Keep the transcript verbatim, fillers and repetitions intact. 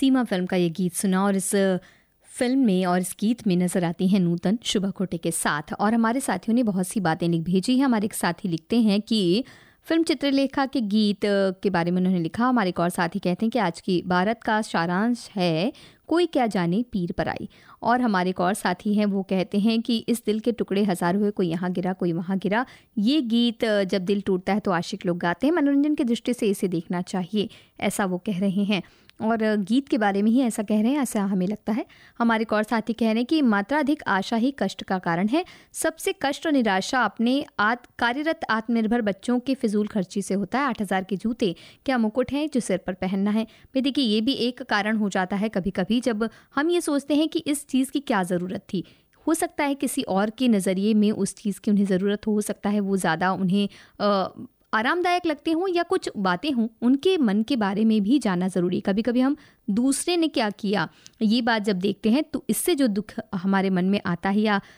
सीमा film का ये गीत सुना और इस फिल्म में और इस गीत में नजर आती हैं नूतन शुभा खोटे के साथ। और हमारे साथियों ने बहुत सी बातें लिख भेजी हैं। हमारे एक साथी लिखते हैं कि फिल्म चित्रलेखा के गीत के बारे में उन्होंने लिखा। हमारे एक और साथी कहते हैं कि आज की भारत का सारांश है कोई क्या जाने पीर पर आई। और हमारे एक और साथी हैं वो कहते हैं कि इस दिल के टुकड़े हजार हुए, कोई यहाँ गिरा कोई वहाँ गिरा। ये गीत जब दिल टूटता है तो आशिक लोग गाते हैं, मनोरंजन की दृष्टि से इसे देखना चाहिए, ऐसा वो कह रहे हैं। और गीत के बारे में ही ऐसा कह रहे हैं, ऐसा हमें लगता है। हमारे एक और साथी कह रहे हैं कि मात्राधिक आशा ही कष्ट का कारण है। सबसे कष्ट और निराशा अपने आत कार्यरत आत्मनिर्भर बच्चों के फिजूल खर्ची से होता है। आठ हजार के जूते क्या मुकुट हैं जो सिर पर पहनना है। भाई देखिए, ये भी एक कारण हो जाता है कभी कभी, जब हम ये सोचते हैं कि इस चीज़ की क्या ज़रूरत थी। हो सकता है किसी और के नज़रिए में उस चीज़ की उन्हें ज़रूरत हो सकता है, वो ज़्यादा उन्हें आ, आरामदायक लगते हों या कुछ बातें हों, उनके मन के बारे में भी जानना ज़रूरी। कभी कभी हम दूसरे ने क्या किया ये बात जब देखते हैं तो इससे जो दुख हमारे मन में आता है या